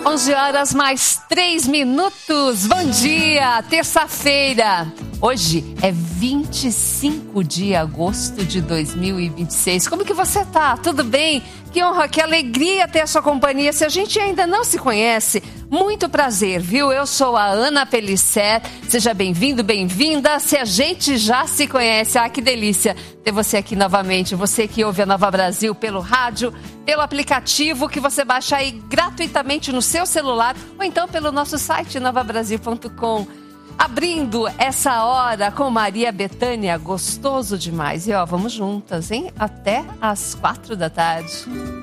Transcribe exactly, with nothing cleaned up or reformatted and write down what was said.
onze horas mais três minutos. Bom dia, terça-feira. Hoje é vinte e cinco de agosto de dois mil e vinte e seis. Como que você tá? Tudo bem? Que honra, que alegria ter a sua companhia. Se a gente ainda não se conhece, muito prazer, viu? Eu sou a Ana Pellicer. Seja bem-vindo, bem-vinda. Se a gente já se conhece, ah, que delícia ter você aqui novamente. Você que ouve a Nova Brasil pelo rádio, pelo aplicativo que você baixa aí gratuitamente no seu celular ou então pelo nosso site nova brasil ponto com. Abrindo essa hora com Maria Bethânia, gostoso demais. E ó, vamos juntas, hein? Até às quatro da tarde.